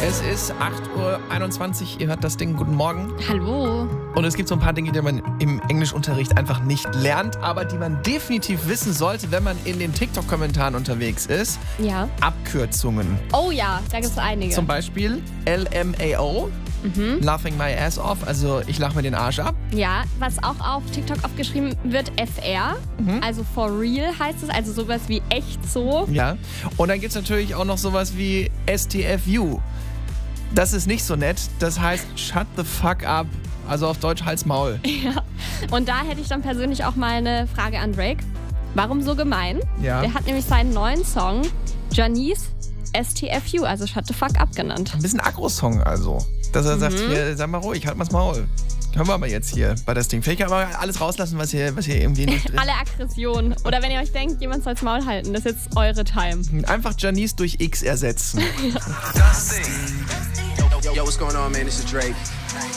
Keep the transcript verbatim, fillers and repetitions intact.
Es ist acht Uhr einundzwanzig, ihr hört das Ding, guten Morgen. Hallo. Und es gibt so ein paar Dinge, die man im Englischunterricht einfach nicht lernt, aber die man definitiv wissen sollte, wenn man in den TikTok-Kommentaren unterwegs ist. Ja. Abkürzungen. Oh ja, da gibt es einige. Zum Beispiel L M A O, Mhm. Laughing My Ass Off, also ich lache mir den Arsch ab. Ja, was auch auf TikTok aufgeschrieben wird, F R, Mhm. also for real heißt es, also sowas wie echt so. Ja. Und dann gibt es natürlich auch noch sowas wie S T F U. Das ist nicht so nett, das heißt shut the fuck up, also auf Deutsch Hals Maul. Ja. Und da hätte ich dann persönlich auch mal eine Frage an Drake. Warum so gemein? Ja. Der hat nämlich seinen neuen Song Janice S T F U, also shut the fuck up genannt. Ein bisschen Agro-Song also. Dass er sagt, hier, sag mal ruhig, halt mal's Maul. Hören wir mal jetzt hier bei das Ding. Vielleicht kann man alles rauslassen, was hier, was hier irgendwie nicht drin ist. Alle Aggressionen. Oder wenn ihr euch denkt, jemand soll's Maul halten, das ist jetzt eure Time. Einfach Janice durch X ersetzen. Das Ding. Yo, yo, what's going on, man? This is Drake.